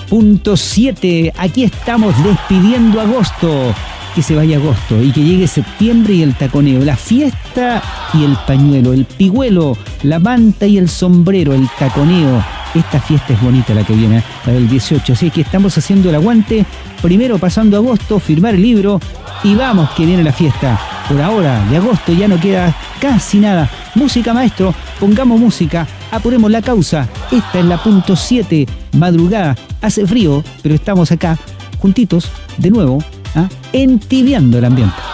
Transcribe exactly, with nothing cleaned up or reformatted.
punto siete. Aquí estamos despidiendo agosto. Que se vaya agosto y que llegue septiembre y el taconeo, la fiesta y el pañuelo, el pigüelo, la manta y el sombrero, el taconeo. Esta fiesta es bonita la que viene, la del dieciocho. Así que estamos haciendo el aguante. Primero pasando agosto, firmar el libro y vamos que viene la fiesta. Por ahora, de agosto ya no queda casi nada. Música, maestro, pongamos música, apuremos la causa. Esta es la punto siete, madrugada. Hace frío, pero estamos acá, juntitos, de nuevo, ¿ah? Entibiando el ambiente.